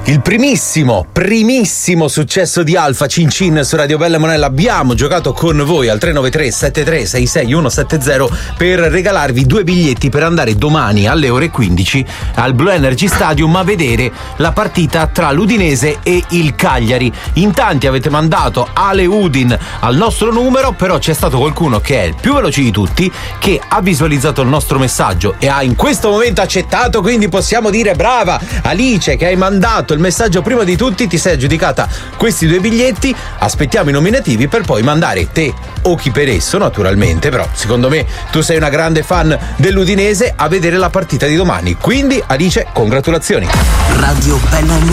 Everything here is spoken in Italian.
Il primissimo successo di Alfa Cin Cin su Radio Bella Monella. Abbiamo giocato con voi al 393 73 66 170 per regalarvi 2 biglietti per andare domani alle ore 15 al Blue Energy Stadium a vedere la partita tra l'Udinese e il Cagliari. In tanti avete mandato Ale Udin al nostro numero, però c'è stato qualcuno che è il più veloce di tutti, che ha visualizzato il nostro messaggio e ha in questo momento accettato, quindi possiamo dire brava Alice che hai mandato il messaggio prima di tutti, ti sei aggiudicata questi 2 biglietti. Aspettiamo i nominativi per poi mandare te o chi per esso, naturalmente, però secondo me tu sei una grande fan dell'Udinese, a vedere la partita di domani. Quindi Alice, congratulazioni. Radio Bella